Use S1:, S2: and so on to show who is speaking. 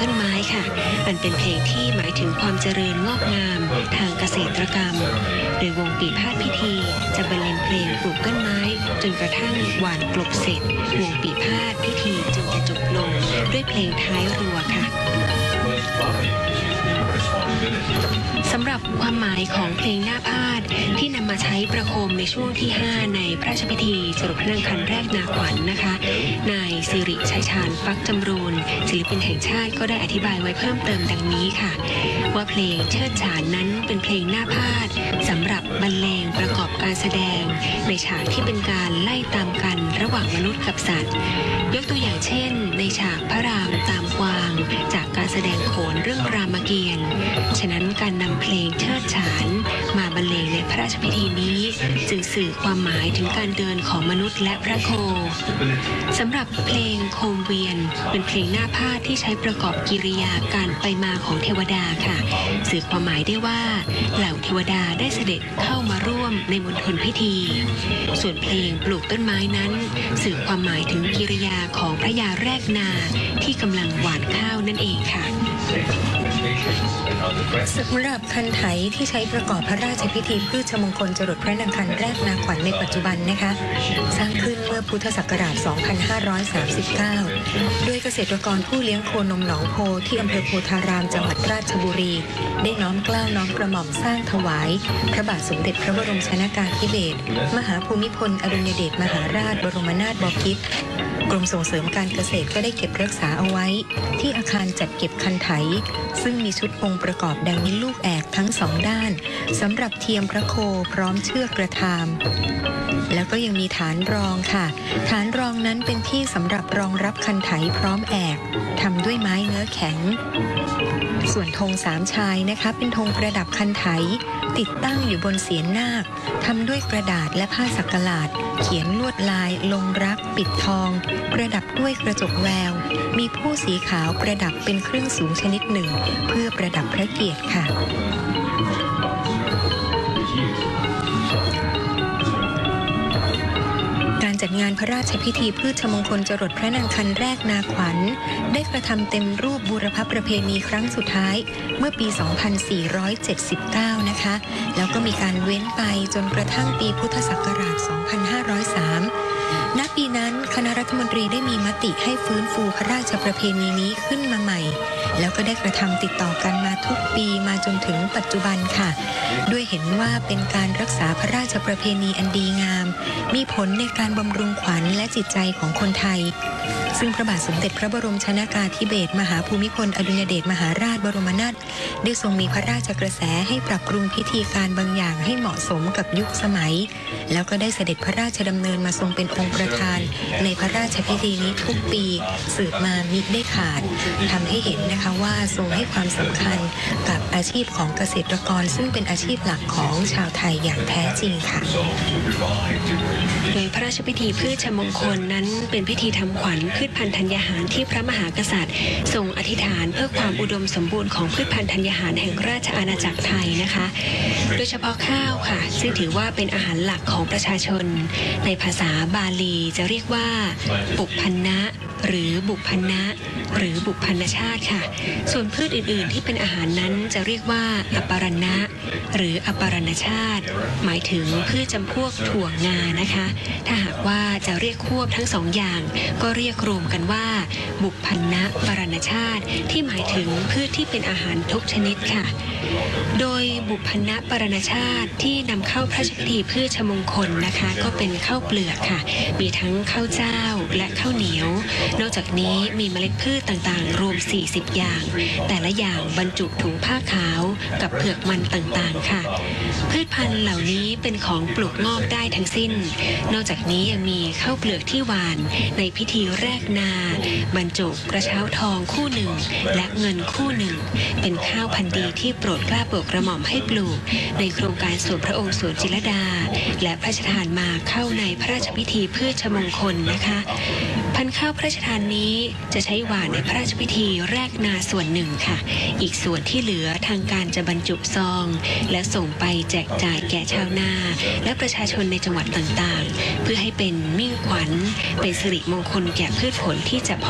S1: ต้นไม้ค่ะมันเป็นเพลงที่หมายถึงความเจริญงอกงามทางเกษตรกรรมโดยวงปีพาทย์พิธีจะบรรเลงเพลงปลูกต้นไม้จนกระทั่งหว่านกลบเสร็จวงปีพาทย์พิธีจึงจะจบลงด้วยเพลงท้ายรัวค่ะสำหรับความหมายของเพลงหน้าพาทย์ที่นำมาใช้ประโคมในช่วงที่ 5 ในพระราชพิธีสรุปพระนางคันแรกนาขวัญนะคะนายสิริชัยชาญฟักจำรูนศิลปินแห่งชาติก็ได้อธิบายไว้เพิ่มเติมดังนี้ค่ะว่าเพลงเชิดฉานนั้นเป็นเพลงหน้าพาทย์สำหรับบรรเลงประกอบการแสดงในฉากที่เป็นการไล่ตามกันระหว่างมนุษย์กับสัตว์ยกตัวอย่างเช่นในฉากพระรามตามกวางจากการแสดงโขนเรื่องรามเกียรติ์ฉะนั้นการนำเพลงเชิดฉานมาบรรเลงในพระราชพิธีนี้จึงสื่อความหมายถึงการเดินของมนุษย์และพระโคสำหรับเพลงโคมเวียนเป็นเพลงหน้าพาทย์ที่ใช้ประกอบกิริยาการไปมาของเทวดาค่ะสื่อความหมายได้ว่าเหล่าเทวดาได้เสด็จเข้ามาร่วมในมณฑลพิธีส่วนเพลงปลูกต้นไม้นั้นสื่อความหมายถึงกิริยาของพระยาแรกนาที่กำลังหว่านข้าวนั่นเองค่ะสำหรับคันไถที่ใช้ประกอบพระราชพิธีพืชมงคลจรดพระนางคันแรกนาขวัญในปัจจุบันนะคะสร้างขึ้นเมื่อพุทธศักราช 2539 โดยเกษตรกรผู้เลี้ยงโคนมหนองโพที่อำเภอโพธารามจังหวัดราชบุรีได้น้อมเกล้าน้อมกระหม่อมสร้างถวายพระบาทสมเด็จพระบรมชนกาธิเบศรมหาภูมิพลอดุลยเดชมหาราชบรมนาถบพิตรกรมส่งเสริมการเกษตรก็ได้เก็บรักษาเอาไว้ที่อาคารจัดเก็บคันไถซึ่งมีชุดองค์ประกอบดังนี้ลูกแอกทั้งสองด้านสำหรับเทียมพระโคพร้อมเชือกกระทามแล้วก็ยังมีฐานรองค่ะฐานรองนั้นเป็นที่สำหรับรองรับคันไถพร้อมแอกทำด้วยไม้เนื้อแข็งส่วนธงสามชายนะคะเป็นธงประดับคันไถติดตั้งอยู่บนเศียรนาคทำด้วยกระดาษและผ้าสักหลาดเขียนลวดลายลงรักปิดทองประดับด้วยกระจกแววมีผู้สีขาวประดับเป็นเครื่องสูงชนิดหนึ่งเพื่อประดับพระเกียรติค่ะการจัดงานพระราชพิธีพืชมงคลจรดพระนางคันแรกนาขวัญได้กระทำเต็มรูปบูรพประเพณีครั้งสุดท้ายเมื่อปี 2479 นะคะแล้วก็มีการเว้นไปจนกระทั่งปีพุทธศักราช 2503 ณ ปีนั้นคณะรัฐมนตรีได้มีมติให้ฟื้นฟูพระราชประเพณีนี้ขึ้นมาใหม่แล้วก็ได้กระทำติดต่อกันมาทุกปีมาจนถึงปัจจุบันค่ะด้วยเห็นว่าเป็นการรักษาพระราชประเพณีอันดีงามมีผลในการบำรุงขวัญและจิตใจของคนไทยซึ่งพระบาทสมเด็จพระบรมชนกาธิเบศรมหาภูมิพลอดุลยเดชมหาราชบรมนาถได้ทรงมีพระราชกระแสให้ปรับปรุงพิธีการบางอย่างให้เหมาะสมกับยุคสมัยแล้วก็ได้เสด็จพระราชดำเนินมาทรงเป็นองค์ประธานในพระราชพิธีนี้ทุกปีสืบมามิได้ขาดทำให้เห็นนะคะว่าทรงให้ความสำคัญกับอาชีพของเกษตรกรซึ่งเป็นอาชีพหลักของชาวไทยอย่างแท้จริงค่ะโดยพระราชพิธีพืชมงคลนั้นเป็นพิธีทำขวัญพืชพันธุ์ธัญญาหารที่พระมหากษัตริย์ทรงอธิษฐานเพื่อความอุดมสมบูรณ์ของพืชพันธุ์ธัญญาหารแห่งราชอาณาจักรไทยนะคะโดยเฉพาะข้าวค่ะซึ่งถือว่าเป็นอาหารหลักของประชาชนในภาษาบาลีจะเรียกว่าปุพพนะหรือบุพพนะหรือบุพพนชาติค่ะส่วนพืชอื่นๆที่เป็นอาหารนั้นจะเรียกว่าอปรณะหรืออปรณชาติหมายถึงพืชจำพวกถั่วงานะคะถ้าหากว่าจะเรียกควบทั้งสองอย่างก็เรียกรวมกันว่าบุพพนะปรณชาติที่หมายถึงพืชที่เป็นอาหารทุกชนิดค่ะโดยบุพพนะปรณชาติที่นำเข้าพระราชพิธีพืชมงคลนะคะก็เป็นข้าวเปลือกค่ะมีทั้งข้าวเจ้าและข้าวเหนียวนอกจากนี้มีเมล็ดพืชต่างๆรวม40อย่างแต่ละอย่างบรรจุถุงผ้าขาวกับเผือกมันต่างๆค่ะพืชพันธุ์เหล่านี้เป็นของปลูกงอกได้ทั้งสิ้นนอกจากนี้ยังมีข้าวเปลือกที่หวานในพิธีแรกนาบรรจุกระเช้าทองคู่หนึ่งและเงินคู่หนึ่งเป็นข้าวพันธุ์ดีที่โปรดเกล้าโปรดกระหม่อมให้ปลูกในโครงการสวนพระองค์สวนจิรดาและพระราชทานมาเข้าในพระราชพิธีพืชมงคลนะคะพันธุ์ข้าวพระราชทานนี้จะใช้หว่านในพระราชพิธีแรกนาส่วนหนึ่งค่ะอีกส่วนที่เหลือทางการจะบรรจุซองและส่งไปแจกจ่ายแก่ชาวนาและประชาชนในจังหวัดต่างๆเพื่อให้เป็นมิ่งขวัญเป็นสิริมงคลแก่พืชผลที่จะ